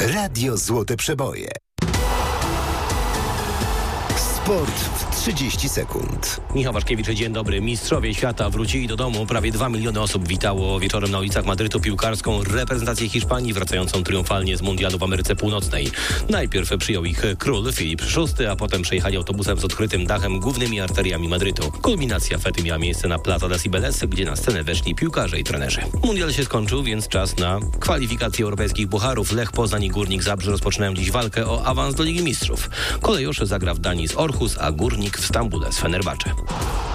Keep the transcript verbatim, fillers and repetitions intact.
Radio Złote Przeboje. Sport w trzydzieści sekund. Michał Waszkiewicz, dzień dobry. Mistrzowie świata wrócili do domu. Prawie dwa miliony osób witało wieczorem na ulicach Madrytu piłkarską reprezentację Hiszpanii wracającą triumfalnie z mundialu w Ameryce Północnej. Najpierw przyjął ich król Filip szósty, a potem przejechali autobusem z odkrytym dachem głównymi arteriami Madrytu. Kulminacja fety miała miejsce na Plaza de Cibeles, gdzie na scenę weszli piłkarze i trenerzy. Mundial się skończył, więc czas na kwalifikacje europejskich pucharów. Lech Poznań i Górnik Zabrze rozpoczynają dziś walkę o awans do Ligi Mistrzów. Kolejosz zagra w Danii z Orhus, a Górnik w Stambule z Fenerbahce.